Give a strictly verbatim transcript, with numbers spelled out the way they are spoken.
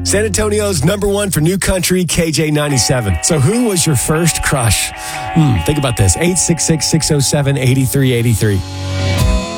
San Antonio's number one for new country, K J ninety-seven. So who was your first crush? Hmm, think about this. eight six six, six oh seven, eight three eight three.